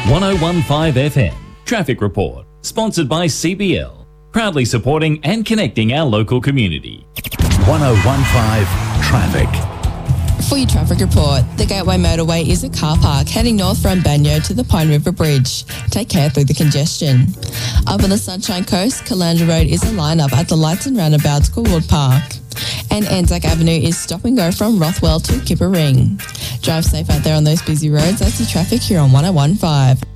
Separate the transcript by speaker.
Speaker 1: 1015 FM Traffic Report, sponsored by CBL, proudly supporting and connecting our local community.
Speaker 2: 1015 Traffic.
Speaker 3: For your traffic report, the Gateway Motorway is a car park heading north from Banyo to the Pine River Bridge. Take care through the congestion. Up on the Sunshine Coast, Caloundra Road is a lineup at the Lights and Roundabouts Gould Park. And Anzac Avenue is stop and go from Rothwell to Kippa Ring. Drive safe out there on those busy roads. That's your traffic here on 1015.